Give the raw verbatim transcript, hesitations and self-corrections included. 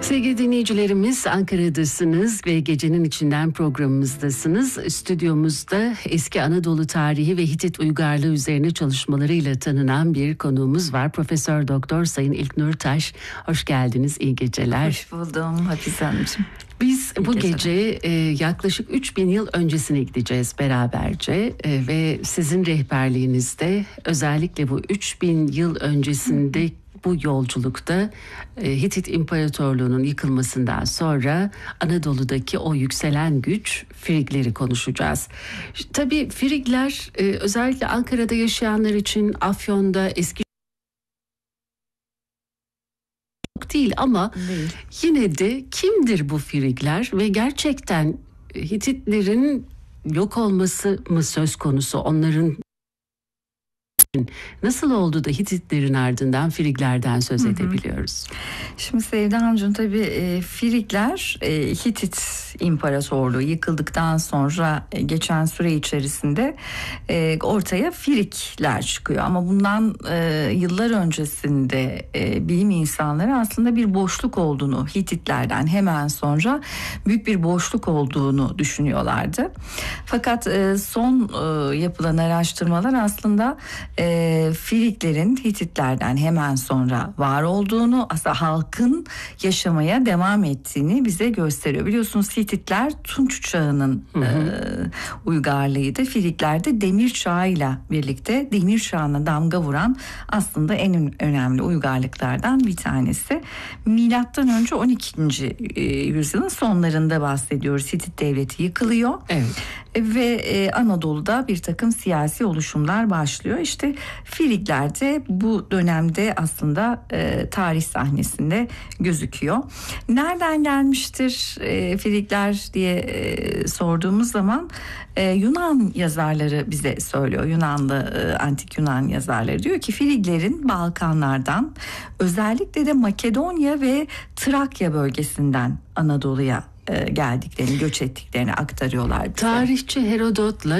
Sevgili dinleyicilerimiz, Ankara'dasınız ve Gecenin İçinden programımızdasınız. Stüdyomuzda eski Anadolu tarihi ve Hitit uygarlığı üzerine çalışmalarıyla tanınan bir konuğumuz var. Profesör Doktor Sayın İlknur Taş. Hoş geldiniz, iyi geceler. Hoş buldum Hafize Hanımcığım. Biz İyi bu geceler. gece e, yaklaşık üç bin yıl öncesine gideceğiz beraberce e, ve sizin rehberliğinizde özellikle bu üç bin yıl öncesinde bu yolculukta e, Hitit İmparatorluğu'nun yıkılmasından sonra Anadolu'daki o yükselen güç Frigleri konuşacağız. İşte, tabii Frigler e, özellikle Ankara'da yaşayanlar için, Afyon'da, eski değil ama Değil. yine de kimdir bu Frigler ve gerçekten Hititlerin yok olması mı söz konusu? Onların nasıl oldu da Hititlerin ardından Friglerden söz Hı hı. edebiliyoruz? Şimdi Sevda Hanımcığım, tabii e, Frigler e, Hitit İmparatorluğu yıkıldıktan sonra e, geçen süre içerisinde e, ortaya Frigler çıkıyor. Ama bundan e, yıllar öncesinde e, bilim insanları aslında bir boşluk olduğunu, Hititlerden hemen sonra büyük bir boşluk olduğunu düşünüyorlardı. Fakat e, son e, yapılan araştırmalar aslında e, Friglerin Hititlerden hemen sonra var olduğunu, aslında halkın yaşamaya devam ettiğini bize gösteriyor. Biliyorsunuz Hititler Tunç Çağı'nın hı hı. E, uygarlığıydı. Frigler de Demir Çağı'yla birlikte Demir Çağı'na damga vuran aslında en önemli uygarlıklardan bir tanesi. Milattan önce on ikinci yüzyılın sonlarında bahsediyoruz. Hitit devleti yıkılıyor. Evet. Ve e, Anadolu'da bir takım siyasi oluşumlar başlıyor. İşte Frigler de bu dönemde aslında e, tarih sahnesinde gözüküyor. Nereden gelmiştir e, Frigler diye e, sorduğumuz zaman e, Yunan yazarları bize söylüyor. Yunanlı e, antik Yunan yazarları diyor ki Friglerin Balkanlardan, özellikle de Makedonya ve Trakya bölgesinden Anadolu'ya geldiklerini, göç ettiklerini aktarıyorlar bize. Tarihçi Herodot'la